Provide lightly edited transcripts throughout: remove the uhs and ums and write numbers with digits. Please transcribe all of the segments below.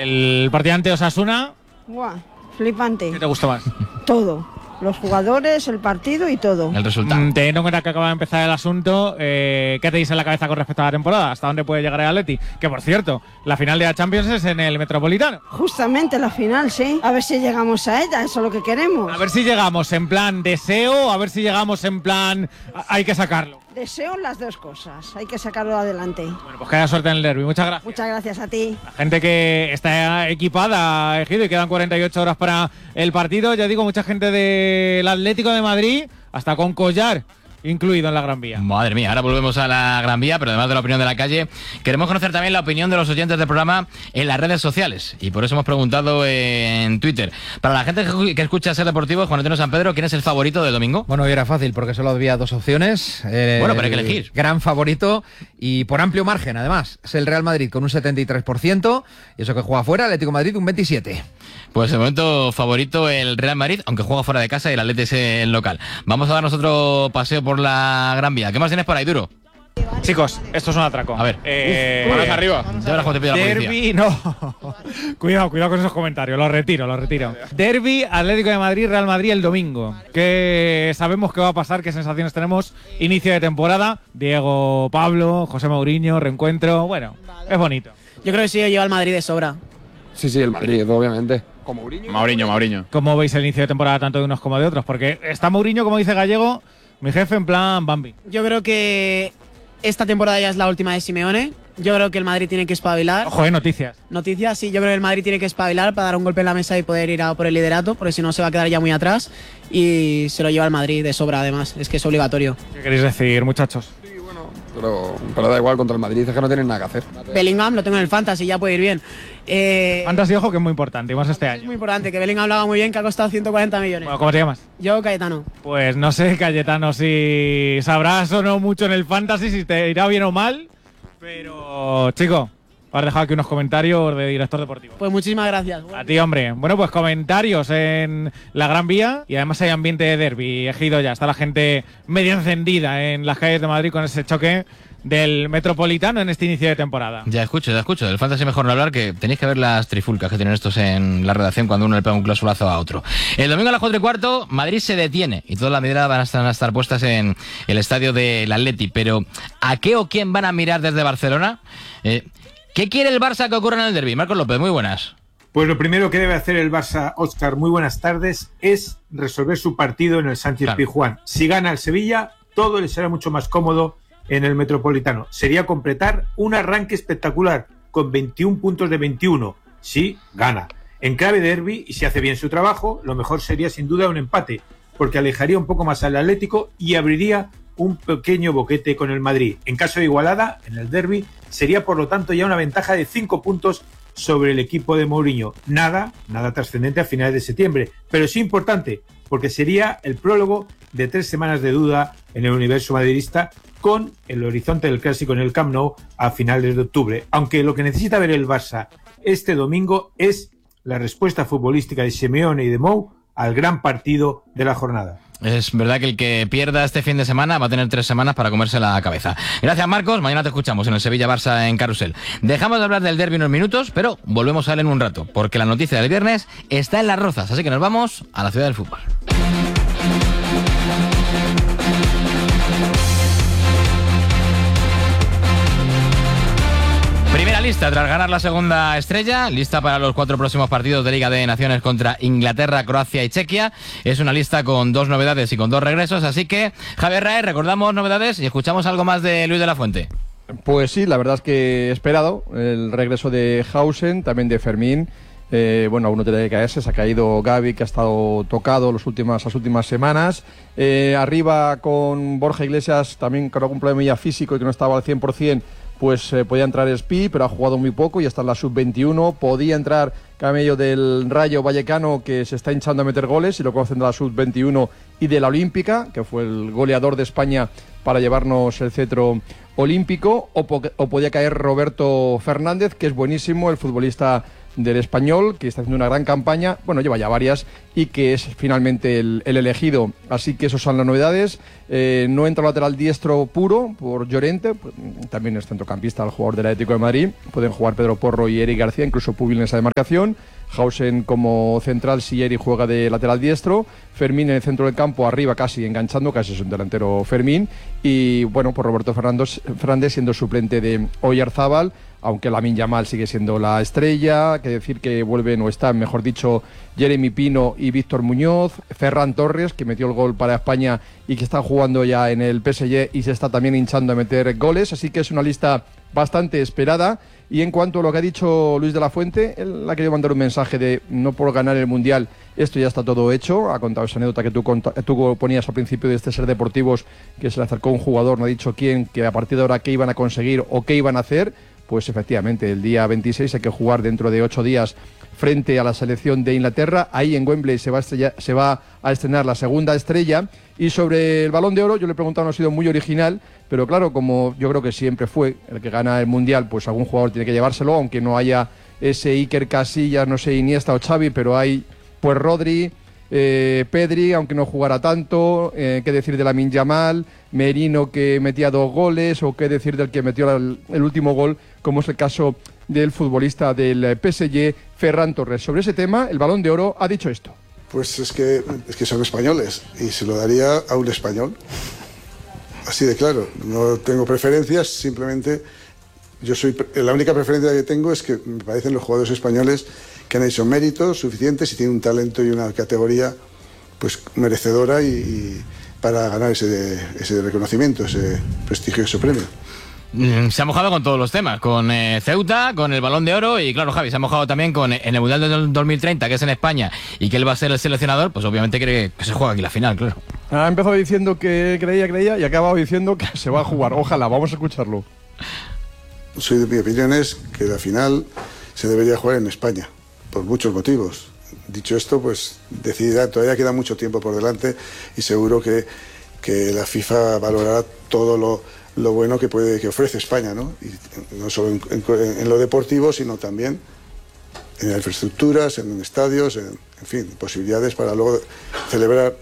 El partido ante Osasuna. Buah, flipante. ¿Qué te gustó más? Todo. Los jugadores, el partido y todo. El resultado. Teniendo en cuenta que acaba de empezar el asunto, ¿qué tenéis en la cabeza con respecto a la temporada? ¿Hasta dónde puede llegar el Atleti? Que, por cierto, la final de la Champions es en el Metropolitano. Justamente la final, sí. A ver si llegamos a ella, eso es lo que queremos. A ver si llegamos en plan deseo, a ver si llegamos en plan hay que sacarlo. Deseo las dos cosas, hay que sacarlo adelante. Bueno, pues que haya suerte en el derbi. Muchas gracias. Muchas gracias a ti. La gente que está equipada, Ejido, y quedan 48 horas para el partido. Ya digo, mucha gente del Atlético de Madrid, hasta con collar incluido en la Gran Vía. Madre mía, ahora volvemos a la Gran Vía, pero además de la opinión de la calle, queremos conocer también la opinión de los oyentes del programa en las redes sociales. Y por eso hemos preguntado en Twitter. Para la gente que escucha Ser Deportivo, Juan Antonio San Pedro, ¿quién es el favorito del domingo? Bueno, hoy era fácil porque solo había dos opciones. Bueno, pero hay que elegir. Gran favorito y por amplio margen, además. Es el Real Madrid con un 73%, y eso que juega fuera, el Atlético de Madrid un 27%. Pues de momento favorito el Real Madrid, aunque juega fuera de casa y el Atleti es el local. Vamos a darnos otro paseo por la Gran Vía. ¿Qué más tienes por ahí, Duro? Chicos, esto es un atraco. A ver. Manos arriba. Ya verás cómo te pilla la policía. Derbi, no. Cuidado con esos comentarios. Los retiro. Derbi, Atlético de Madrid, Real Madrid el domingo. ¿Qué sabemos qué va a pasar? ¿Qué sensaciones tenemos? Inicio de temporada. Diego, Pablo, José Mourinho, reencuentro. Bueno, es bonito. Yo creo que sí, lleva al Madrid de sobra. Sí, el Madrid, obviamente. ¿Con Mourinho? ¿Cómo veis el inicio de temporada tanto de unos como de otros? Porque está Mourinho, como dice Gallego, mi jefe en plan Bambi. Yo creo que esta temporada ya es la última de Simeone. Yo creo que el Madrid tiene que espabilar. Ojo, noticias. Noticias, sí. Yo creo que el Madrid tiene que espabilar para dar un golpe en la mesa y poder ir a por el liderato, porque si no se va a quedar ya muy atrás. Y se lo lleva el Madrid de sobra, además. Es que es obligatorio. ¿Qué queréis decir, muchachos? Sí, bueno, pero da igual, contra el Madrid es que no tienen nada que hacer. Bellingham lo tengo en el Fantasy, ya puede ir bien. Fantasy, ojo, que es muy importante, y más este año. Es muy importante, que Bellingham lo haga muy bien, que ha costado 140 millones. Bueno, ¿cómo te llamas? Yo, Cayetano. Pues no sé, Cayetano, si sabrás o no mucho en el Fantasy, si te irá bien o mal. Pero, chico, has dejado aquí unos comentarios de director deportivo. Pues muchísimas gracias. A ti, hombre. Bueno, pues comentarios en la Gran Vía y además hay ambiente de derbi. Ejido ya, está la gente medio encendida en las calles de Madrid con ese choque del Metropolitano en este inicio de temporada. Ya escucho. Del Fantasy mejor no hablar, que tenéis que ver las trifulcas que tienen estos en la redacción cuando uno le pega un clasulazo a otro. El domingo a las 4:15, Madrid se detiene y todas las miradas van a estar puestas en el estadio del Atleti. Pero, ¿a qué o quién van a mirar desde Barcelona? ¿Qué quiere el Barça que ocurra en el derbi? Marcos López, muy buenas. Pues lo primero que debe hacer el Barça, Óscar, muy buenas tardes, es resolver su partido en el Sánchez-Pizjuán. Si gana el Sevilla, todo le será mucho más cómodo en el Metropolitano. Sería completar un arranque espectacular con 21 puntos de 21. Si gana. En clave derbi, y si hace bien su trabajo, lo mejor sería sin duda un empate, porque alejaría un poco más al Atlético y abriría un pequeño boquete con el Madrid. En caso de igualada, en el derbi, sería por lo tanto ya una ventaja de 5 puntos sobre el equipo de Mourinho. Nada trascendente a finales de septiembre, pero sí importante, porque sería el prólogo de 3 semanas de duda en el universo madridista, con el horizonte del Clásico en el Camp Nou a finales de octubre. Aunque lo que necesita ver el Barça este domingo es la respuesta futbolística de Simeone y de Mou al gran partido de la jornada. Es verdad que el que pierda este fin de semana va a tener 3 semanas para comerse la cabeza. Gracias, Marcos. Mañana te escuchamos en el Sevilla-Barça en Carrusel. Dejamos de hablar del derbi unos minutos, pero volvemos a él en un rato, porque la noticia del viernes está en Las Rozas, así que nos vamos a la ciudad del fútbol. Primera lista tras ganar la segunda estrella, lista para los 4 próximos partidos de Liga de Naciones contra Inglaterra, Croacia y Chequia. Es una lista con 2 novedades y con 2 regresos, así que, Javier Rae, recordamos novedades y escuchamos algo más de Luis de la Fuente. Pues sí, la verdad es que he esperado el regreso de Hausen, también de Fermín. Bueno, uno tiene que caerse, se ha caído Gavi, que ha estado tocado las últimas semanas. Arriba con Borja Iglesias, también con algún problema físico y que no estaba al 100%, pues podía entrar Spi, pero ha jugado muy poco y está en la sub-21. Podía entrar Camello del Rayo Vallecano, que se está hinchando a meter goles, y lo conocen de la sub-21 y de la Olímpica, que fue el goleador de España para llevarnos el cetro olímpico. O podía caer Roberto Fernández, que es buenísimo, el futbolista del Español, que está haciendo una gran campaña, bueno, lleva ya varias, y que es finalmente el elegido. Así que esas son las novedades. No entra lateral diestro puro por Llorente, también es centrocampista, el jugador del Atlético de Madrid. Pueden jugar Pedro Porro y Eric García, incluso Pubil en esa demarcación. Hausen como central, si Eric juega de lateral diestro. Fermín en el centro del campo, arriba casi enganchando, casi es un delantero Fermín. Y bueno, por Roberto Fernández siendo suplente de Oyarzábal, aunque Lamine Yamal sigue siendo la estrella. Que decir que vuelven, o están, mejor dicho, Jeremy Pino y Víctor Muñoz. Ferran Torres, que metió el gol para España y que está jugando ya en el PSG y se está también hinchando a meter goles. Así que es una lista bastante esperada. Y en cuanto a lo que ha dicho Luis de la Fuente, él ha querido mandar un mensaje de no por ganar el Mundial, esto ya está todo hecho. Ha contado esa anécdota que tú ponías al principio de este Ser Deportivos, que se le acercó un jugador, no ha dicho quién, que a partir de ahora qué iban a conseguir o qué iban a hacer. Pues efectivamente, el día 26 hay que jugar dentro de 8 días frente a la selección de Inglaterra. Ahí en Wembley se va a estrenar la segunda estrella. Y sobre el Balón de Oro, yo le he preguntado, no ha sido muy original, pero claro, como yo creo que siempre fue el que gana el Mundial, pues algún jugador tiene que llevárselo, aunque no haya ese Iker Casillas, no sé, Iniesta o Xavi, pero hay pues Rodri, Pedri, aunque no jugara tanto, qué decir de Lamine Yamal, Merino, que metía 2 goles, o qué decir del que metió el último gol, como es el caso del futbolista del PSG, Ferran Torres. Sobre ese tema, el Balón de Oro ha dicho esto. Pues es que son españoles y se lo daría a un español. Así de claro, no tengo preferencias, simplemente la única preferencia que tengo es que me parecen los jugadores españoles que han hecho méritos suficientes y tienen un talento y una categoría pues merecedora y para ganar ese reconocimiento, ese prestigioso premio. Se ha mojado con todos los temas, con Ceuta, con el Balón de Oro y claro, Javi, se ha mojado también en el Mundial del 2030, que es en España, y que él va a ser el seleccionador, pues obviamente quiere que se juegue aquí la final, claro. Ha empezado diciendo que creía y ha acabado diciendo que se va a jugar. Ojalá, vamos a escucharlo. Mi opinión es que la final se debería jugar en España, por muchos motivos. Dicho esto, pues decidida, todavía queda mucho tiempo por delante y seguro que la FIFA valorará todo lo bueno que ofrece España, ¿no? Y no solo en lo deportivo, sino también en infraestructuras, en estadios, en fin, posibilidades para luego celebrar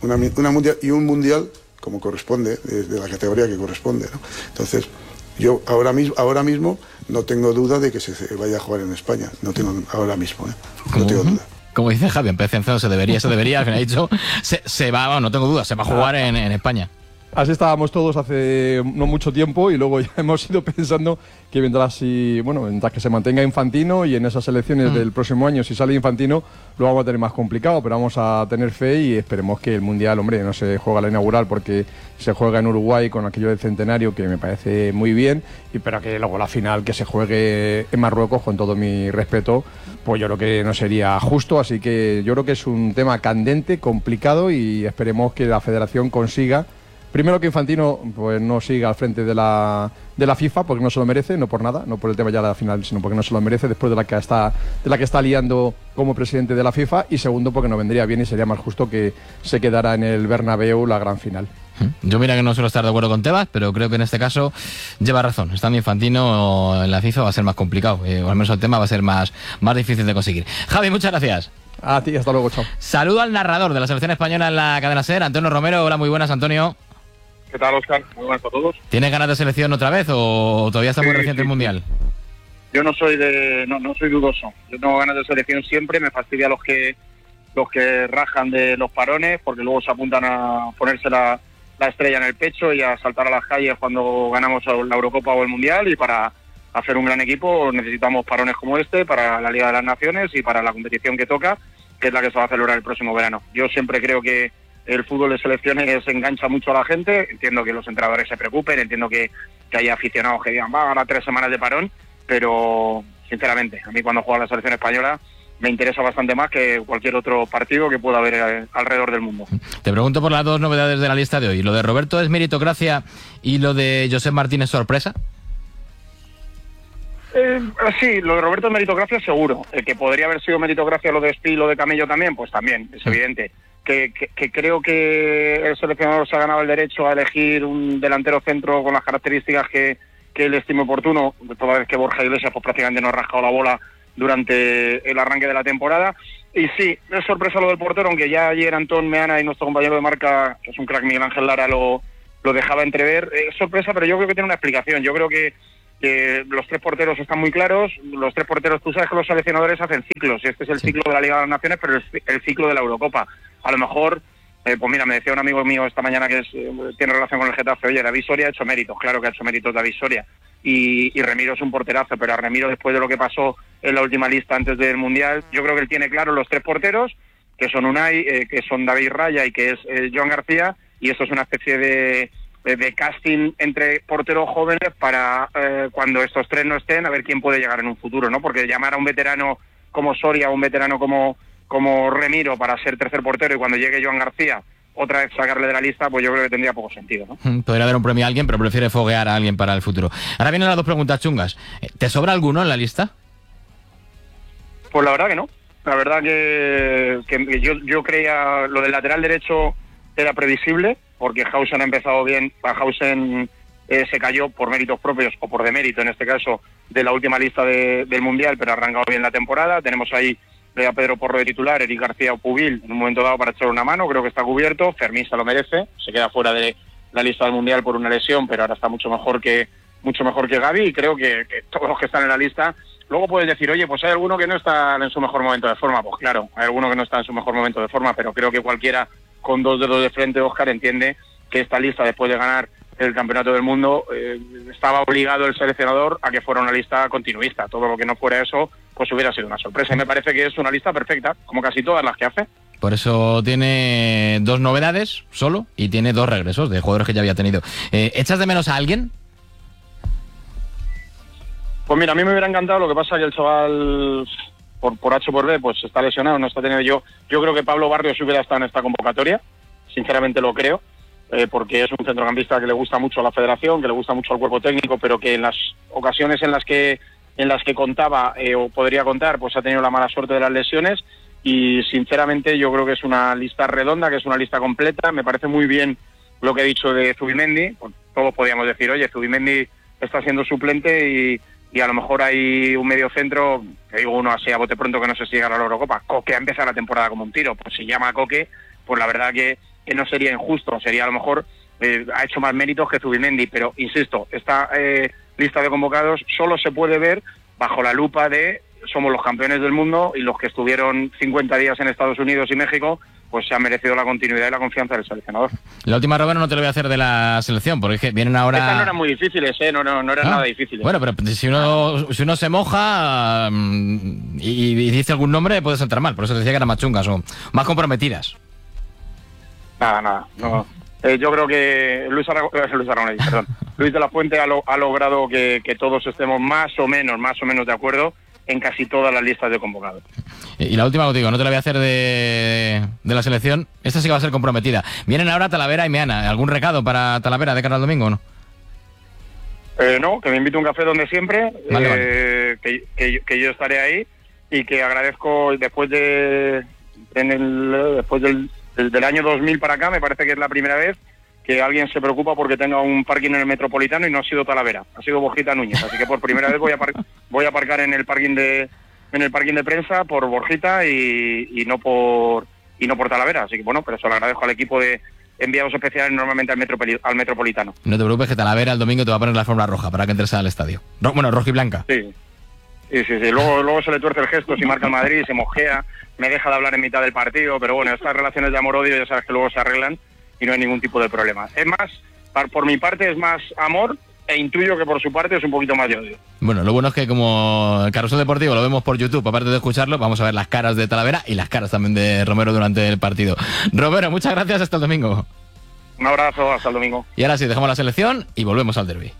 un mundial como corresponde, de la categoría que corresponde, ¿no? Entonces, yo ahora mismo no tengo duda de que se vaya a jugar en España. No tengo ahora mismo, no tengo duda. Como dice Javi, empecé en se debería, al final ha dicho, se va, no tengo duda, se va a jugar en España. Así estábamos todos hace no mucho tiempo y luego ya hemos ido pensando que mientras que se mantenga Infantino y en esas elecciones del próximo año, si sale Infantino, lo vamos a tener más complicado, pero vamos a tener fe y esperemos que el Mundial, hombre, no se juega la inaugural porque se juega en Uruguay con aquello del centenario, que me parece muy bien, pero que luego la final que se juegue en Marruecos, con todo mi respeto, pues yo creo que no sería justo, así que yo creo que es un tema candente, complicado y esperemos que la Federación consiga. Primero que Infantino pues no siga al frente de la FIFA porque no se lo merece, no por nada, no por el tema ya de la final, sino porque no se lo merece después de la que está liando como presidente de la FIFA, y segundo porque no vendría bien y sería más justo que se quedara en el Bernabéu la gran final. Yo mira que no suelo estar de acuerdo con Tebas, pero creo que en este caso lleva razón. Estando Infantino en la FIFA va a ser más complicado, o al menos el tema va a ser más difícil de conseguir. Javi, muchas gracias. A ti, hasta luego, chao. Saludo al narrador de la selección española en la cadena SER, Antonio Romero. Hola, muy buenas, Antonio. ¿Qué tal, Óscar? Muy buenas a todos. ¿Tienes ganas de selección otra vez o todavía está muy reciente el Mundial? Yo no soy dudoso. Yo tengo ganas de selección siempre. Me fastidia los que rajan de los parones, porque luego se apuntan a ponerse la estrella en el pecho y a saltar a las calles cuando ganamos la Eurocopa o el Mundial. Y para hacer un gran equipo necesitamos parones como este para la Liga de las Naciones y para la competición que toca, que es la que se va a celebrar el próximo verano. Yo siempre creo que el fútbol de selecciones engancha mucho a la gente. Entiendo que los entrenadores se preocupen, entiendo que haya aficionados que digan, va a ganar 3 semanas de parón, pero sinceramente, a mí cuando juega la selección española me interesa bastante más que cualquier otro partido que pueda haber alrededor del mundo. Te pregunto por las 2 novedades de la lista de hoy. ¿Lo de Roberto es meritocracia y lo de Josep Martínez sorpresa? Sí, lo de Roberto es meritocracia seguro. Que podría haber sido meritocracia lo de Espí y lo de Camello también, pues también, es evidente. Que creo que el seleccionador se ha ganado el derecho a elegir un delantero centro con las características que él estime oportuno, toda vez que Borja Iglesias pues prácticamente no ha rascado la bola durante el arranque de la temporada. Y sí, es sorpresa lo del portero, aunque ya ayer Antón Meana y nuestro compañero de marca, que es un crack, Miguel Ángel Lara, lo dejaba entrever. Es sorpresa, pero yo creo que tiene una explicación. Yo creo que los 3 porteros están muy claros. Los 3 porteros, tú sabes que los seleccionadores hacen ciclos, y este es el ciclo de la Liga de las Naciones, pero el ciclo de la Eurocopa. A lo mejor, pues mira, me decía un amigo mío esta mañana que tiene relación con el Getafe, oye, David Soria ha hecho méritos, claro que ha hecho méritos David Soria, y Remiro es un porterazo, pero a Remiro, después de lo que pasó en la última lista antes del Mundial, yo creo que él tiene claro los 3 porteros, que son Unai, que son David Raya y que es Joan García, y esto es una especie de casting entre porteros jóvenes para cuando estos 3 no estén, a ver quién puede llegar en un futuro, ¿no? Porque llamar a un veterano como Soria, a un veterano como Remiro para ser tercer portero, y cuando llegue Joan García otra vez sacarle de la lista, pues yo creo que tendría poco sentido, ¿no? Podría haber un premio a alguien, pero prefiere foguear a alguien para el futuro. Ahora vienen las 2 preguntas chungas. ¿Te sobra alguno en la lista? Pues la verdad que no. La verdad que yo creía lo del lateral derecho era previsible, porque Hausen ha empezado bien. Hausen se cayó por méritos propios, o por demérito en este caso, de la última lista del Mundial, pero ha arrancado bien la temporada. Tenemos ahí a Pedro Porro de titular, Eric García o Pubil en un momento dado para echar una mano, creo que está cubierto. Fermín se lo merece, se queda fuera de la lista del Mundial por una lesión, pero ahora está mucho mejor que Gavi, y creo que todos los que están en la lista. Luego puedes decir, oye, pues hay alguno que no está en su mejor momento de forma. Pues claro, hay alguno que no está en su mejor momento de forma, pero creo que cualquiera con 2 dedos de frente, Óscar, entiende que esta lista, después de ganar el Campeonato del Mundo, estaba obligado el seleccionador a que fuera una lista continuista. Todo lo que no fuera eso, pues hubiera sido una sorpresa. Y me parece que es una lista perfecta, como casi todas las que hace. Por eso tiene 2 novedades solo, y tiene 2 regresos de jugadores que ya había tenido. ¿Echas de menos a alguien? Pues mira, a mí me hubiera encantado, lo que pasa que el chaval, por H o por B, pues está lesionado, no está teniendo. Yo creo que Pablo Barrios hubiera estado en esta convocatoria, sinceramente lo creo, porque es un centrocampista que le gusta mucho a la federación, que le gusta mucho al cuerpo técnico, pero que en las ocasiones en las que contaba o podría contar, pues ha tenido la mala suerte de las lesiones. Y sinceramente yo creo que es una lista redonda, que es una lista completa. Me parece muy bien lo que he dicho de Zubimendi. Pues todos podríamos decir, oye, Zubimendi está siendo suplente y a lo mejor hay un medio centro, que digo uno así a bote pronto, que no sé si llegará a la Eurocopa. Coque ha empezado la temporada como un tiro. Pues si llama a Coque, pues la verdad que no sería injusto. Sería a lo mejor, ha hecho más méritos que Zubimendi. Pero insisto, esta lista de convocados solo se puede ver bajo la lupa de somos los campeones del mundo, y los que estuvieron 50 días en Estados Unidos y México, pues se han merecido la continuidad y la confianza del seleccionador. La última, Roberto, no te lo voy a hacer de la selección, porque es que vienen ahora... Estas no eran muy difíciles, no eran nada difíciles. Bueno, pero si uno se moja y dice algún nombre, puede saltar mal. Por eso decía que eran más chungas o más comprometidas. Nada, no. Yo creo que Luis de la Fuente ha logrado que todos estemos más o menos de acuerdo en casi todas las listas de convocados. Y la última, digo, no te la voy a hacer de la selección. Esta sí que va a ser comprometida. Vienen ahora Talavera y Meana. ¿Algún recado para Talavera de cara al domingo o no? No, que me invite a un café donde siempre, vale. Que yo estaré ahí, y que agradezco después del año 2000 para acá, me parece que es la primera vez que alguien se preocupa porque tenga un parking en el Metropolitano, y no ha sido Talavera, ha sido Borjita Núñez. Así que por primera vez voy a aparcar en el parking de prensa por Borjita y no por Talavera. Así que bueno, pero eso lo agradezco al equipo de enviados especiales normalmente al Metropolitano. No te preocupes, que Talavera el domingo te va a poner la alfombra roja para que entres al estadio. Roja y blanca. Sí. Luego se le tuerce el gesto si marca el Madrid, se mosquea, me deja de hablar en mitad del partido, pero bueno, estas relaciones de amor-odio ya sabes que luego se arreglan y no hay ningún tipo de problema. Es más, por mi parte es más amor, e intuyo que por su parte es un poquito más de odio. Bueno, lo bueno es que como el Carrusel Deportivo lo vemos por YouTube, aparte de escucharlo, vamos a ver las caras de Talavera y las caras también de Romero durante el partido. Romero, muchas gracias, hasta el domingo. Un abrazo, hasta el domingo. Y ahora sí, dejamos la selección y volvemos al derbi.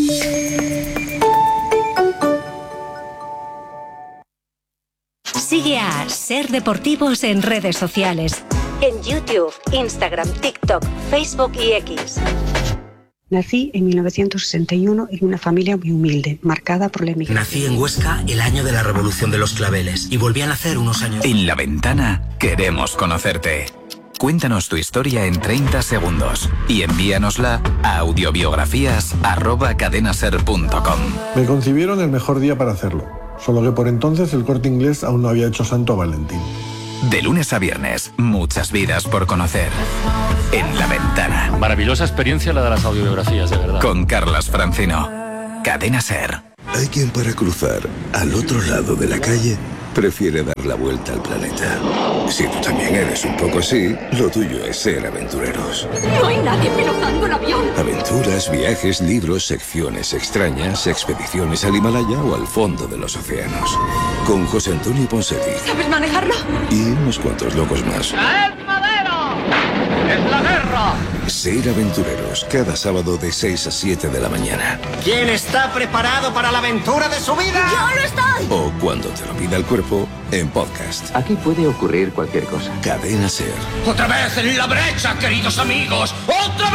Sigue a Ser Deportivos en redes sociales. En YouTube, Instagram, TikTok, Facebook y X. Nací en 1961 en una familia muy humilde, marcada por la emigración. Nací en Huesca el año de la Revolución de los Claveles y volví a nacer unos años. En La Ventana queremos conocerte. Cuéntanos tu historia en 30 segundos y envíanosla a audiobiografías@cadenaser.com. Me concibieron el mejor día para hacerlo. solo que por entonces el Corte Inglés aún no había hecho santo a Valentín. De lunes a viernes, muchas vidas por conocer. En La Ventana. Maravillosa experiencia la de las audiobiografías, de verdad. Con Carlas Francino. Cadena SER. Hay quien para cruzar al otro lado de la calle prefiere dar la vuelta al planeta. Si tú también eres un poco así, lo tuyo es ser aventureros. No hay nadie pilotando el avión. Aventuras, viajes, libros, secciones extrañas, expediciones al Himalaya o al fondo de los océanos. Con José Antonio Ponseti. ¿Sabes manejarlo? Y unos cuantos locos más. ¡Es madera! ¡Es la guerra! Ser aventureros, cada sábado de 6 a 7 de la mañana. ¿Quién está preparado para la aventura de su vida? ¡Yo lo estoy! O cuando te lo pida el cuerpo, en podcast. Aquí puede ocurrir cualquier cosa. Cadena SER. ¡Otra vez en la brecha, queridos amigos! ¡Otra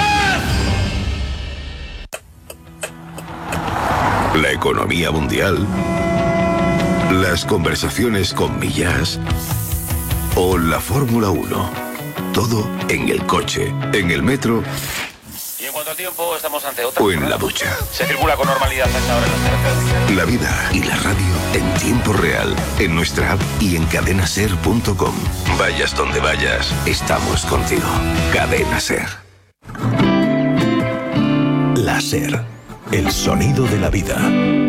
vez! La economía mundial. Las conversaciones con Millás. O la Fórmula 1. Todo en el coche, en el metro. Y en cuanto al tiempo, estamos ante otra. O en la ducha. Se circula con normalidad a esta hora en las carreteras. La vida y la radio en tiempo real, en nuestra app y en cadenaser.com. Vayas donde vayas, estamos contigo. Cadena SER. La SER, el sonido de la vida.